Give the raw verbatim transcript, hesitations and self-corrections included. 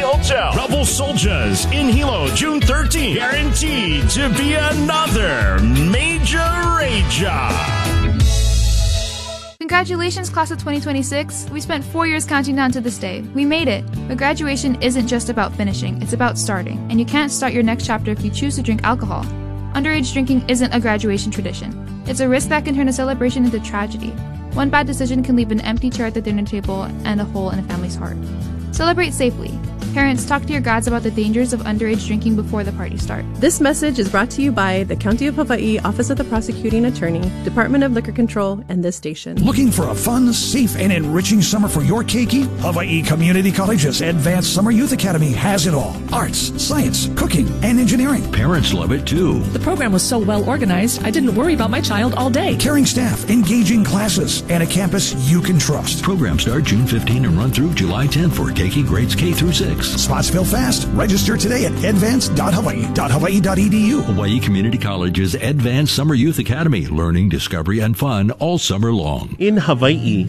Soldier. Rebel Soldiers in Hilo, June thirteenth. Guaranteed to be another major rager. Congratulations, class of twenty twenty-six. We spent four years counting down to this day. We made it. But graduation isn't just about finishing, it's about starting. And you can't start your next chapter if you choose to drink alcohol. Underage drinking isn't a graduation tradition. It's a risk that can turn a celebration into tragedy. One bad decision can leave an empty chair at the dinner table and a hole in a family's heart. Celebrate safely. Parents, talk to your grads about the dangers of underage drinking before the party start. This message is brought to you by the County of Hawaii Office of the Prosecuting Attorney, Department of Liquor Control, and this station. Looking for a fun, safe, and enriching summer for your keiki? Hawaii Community College's Advanced Summer Youth Academy has it all. Arts, science, cooking, and engineering. Parents love it too. The program was so well organized, I didn't worry about my child all day. Caring staff, engaging classes, and a campus you can trust. Programs start June fifteenth and run through July tenth for keiki grades K through six. Spots fill fast. Register today at advanced dot hawaii dot hawaii dot e d u. Hawaii Community College's Advanced Summer Youth Academy. Learning, discovery, and fun all summer long. In Hawaii,